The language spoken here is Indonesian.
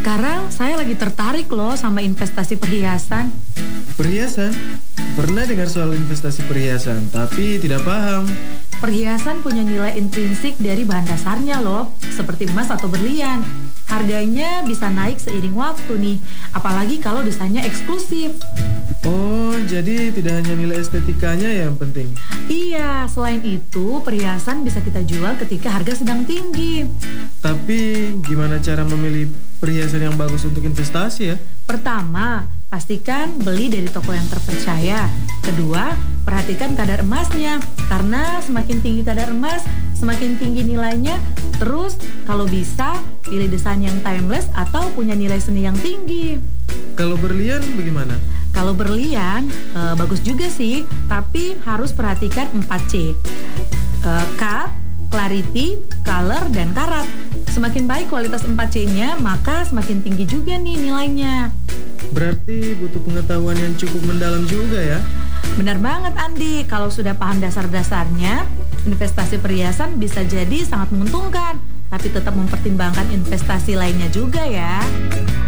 Sekarang saya lagi tertarik loh sama investasi perhiasan. Perhiasan? Pernah dengar soal investasi perhiasan, tapi tidak paham. Perhiasan punya nilai intrinsik dari bahan dasarnya loh, seperti emas atau berlian. Harganya bisa naik seiring waktu nih, apalagi kalau desainnya eksklusif. Oh, jadi tidak hanya nilai estetikanya yang penting. Iya, selain itu perhiasan bisa kita jual ketika harga sedang tinggi. Tapi gimana cara memilih perhiasan yang bagus untuk investasi ya? Pertama, pastikan beli dari toko yang terpercaya. Kedua, perhatikan kadar emasnya, karena semakin tinggi kadar emas, semakin tinggi nilainya. Terus, kalau bisa, pilih desain yang timeless atau punya nilai seni yang tinggi. Kalau berlian bagaimana? Kalau berlian, bagus juga sih, tapi harus perhatikan 4C. Cut, clarity, color, dan karat. Semakin baik kualitas 4C-nya, maka semakin tinggi juga nih nilainya. Berarti butuh pengetahuan yang cukup mendalam juga ya? Benar banget Andi, kalau sudah paham dasar-dasarnya, investasi perhiasan bisa jadi sangat menguntungkan, tapi tetap mempertimbangkan investasi lainnya juga ya.